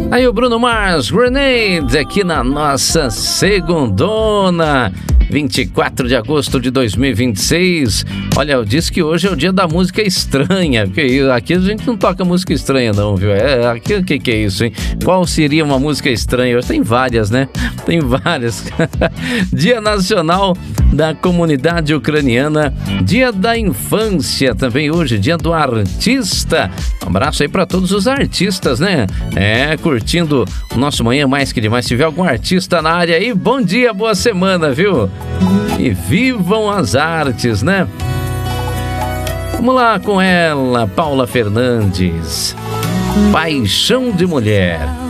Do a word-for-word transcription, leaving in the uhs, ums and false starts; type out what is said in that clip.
Aí o Bruno Mars, Grenade, aqui na nossa segundona, vinte e quatro de agosto de dois mil e vinte e seis. Olha, eu disse que hoje é o dia da música estranha, porque aqui a gente não toca música estranha não, viu? É, aqui o que, que é isso, hein? Qual seria uma música estranha? Tem várias, né? Tem várias. Dia Nacional da Comunidade Ucraniana, Dia da Infância também hoje, Dia do Artista. Um abraço aí para todos os artistas, né? É, curtindo o nosso Manhã Mais Que Demais. Se tiver algum artista na área aí, bom dia, boa semana, viu? E vivam as artes, né? Vamos lá com ela, Paula Fernandes. Paixão de Mulher.